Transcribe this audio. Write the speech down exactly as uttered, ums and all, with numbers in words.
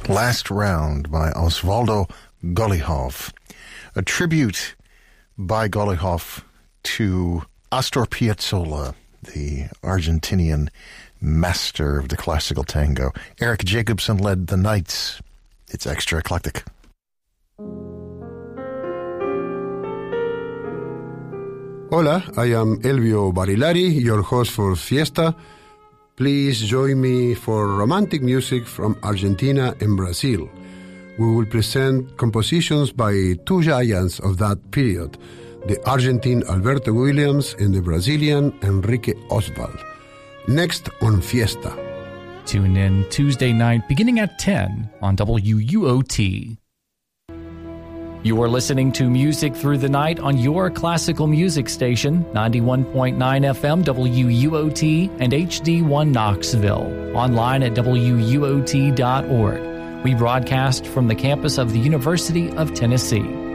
Last Round by Osvaldo Golijov. A tribute by Golijov to Astor Piazzolla, the Argentinian master of the classical tango. Eric Jacobson led the Knights. It's extra eclectic. Hola, I am Elvio Barilari, your host for Fiesta. Please join me for romantic music from Argentina and Brazil. We will present compositions by two giants of that period, the Argentine Alberto Williams and the Brazilian Enrique Oswald. Next on Fiesta. Tune in Tuesday night beginning at ten on W U O T. You are listening to Music Through the Night on your classical music station, ninety-one point nine F M W U O T and H D one Knoxville. Online at W U O T dot org. We broadcast from the campus of the University of Tennessee.